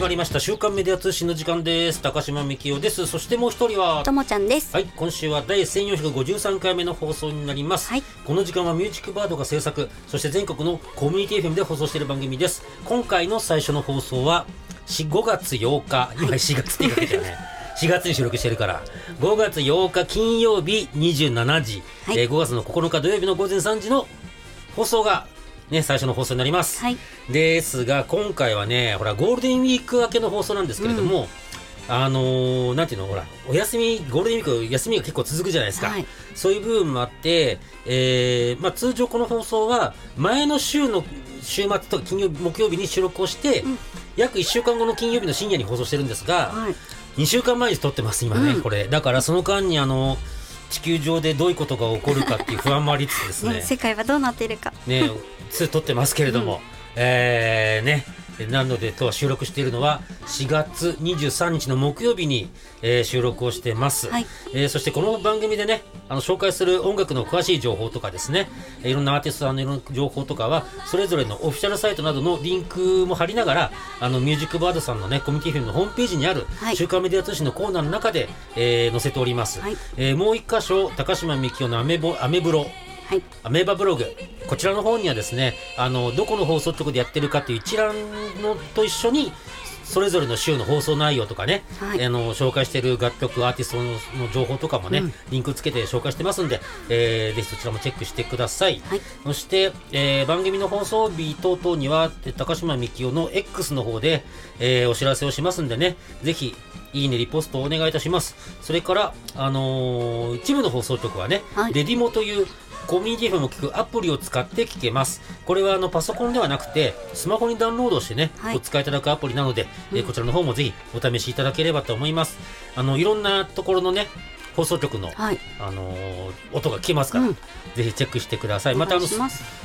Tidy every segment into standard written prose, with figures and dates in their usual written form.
まりました週刊メディア通信の時間です。高島幹夫です。そしてもう一人はともちゃんです。 はい、今週は第1453回目の放送になります、この時間はミュージックバードが制作、そして全国のコミュニティ FM で放送している番組です。今回の最初の放送は5月8日、今4月って言うわけじゃない4月に収録してるから5月8日金曜日27時、5月の9日土曜日の午前3時の放送がね、最初の放送になります、ですが今回はね、ほらゴールデンウィーク明けの放送なんですけれども、なんていうの、ほらお休み、ゴールデンウィーク休みが結構続くじゃないですか、そういう部分もあって、通常この放送は前の週の週末と金曜日木曜日に収録をして、約1週間後の金曜日の深夜に放送してるんですが、2週間前に撮ってます今ね、これだからその間に地球上でどういうことが起こるかっていう不安もありつつですね世界はどうなっているかね撮ってますけれども、なので今日は収録しているのは4月23日の木曜日に、収録をしてます、そしてこの番組でね紹介する音楽の詳しい情報とかですね、いろんなアーティストさんのいろんな情報とかはそれぞれのオフィシャルサイトなどのリンクも貼りながらミュージックバードさんのねコミュニティ FM のホームページにある週刊メディア通信のコーナーの中で、載せております、もう一箇所高島幹夫のアメーバブログ、こちらの方にはですねどこの放送局でやってるかという一覧のと一緒にそれぞれの週の放送内容とかね、紹介している楽曲アーティストの情報とかもね、リンクつけて紹介してますんで、ぜひそちらもチェックしてください、そして、番組の放送日等々には高島幹夫の X の方で、お知らせをしますんでね、ぜひいいねリポストをお願いいたします。それから、一部の放送局はね、レディモというコミュニティ FM を聞くアプリを使って聞けます。これはパソコンではなくてスマホにダウンロードしてね、お使いいただくアプリなので、こちらの方もぜひお試しいただければと思います。いろんなところのね放送局の、音が聞けますから、ぜひチェックしてください。また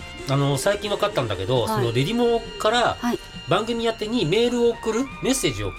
最近分かったんだけど、そのレディモから番組宛てにメールを送る、メッセージを送